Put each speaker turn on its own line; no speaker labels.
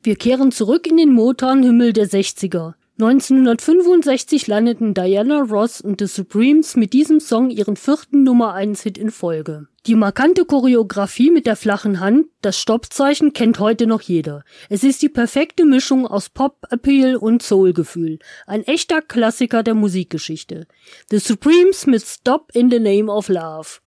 Wir kehren zurück in den Motown-Himmel der 60er. 1965 landeten Diana Ross und The Supremes mit diesem Song ihren 4. Nummer-1-Hit in Folge. Die markante Choreografie mit der flachen Hand, das Stoppzeichen, kennt heute noch jeder. Es ist die perfekte Mischung aus Pop-Appeal und Soul-Gefühl. Ein echter Klassiker der Musikgeschichte. The Supremes mit Stop in the Name of Love.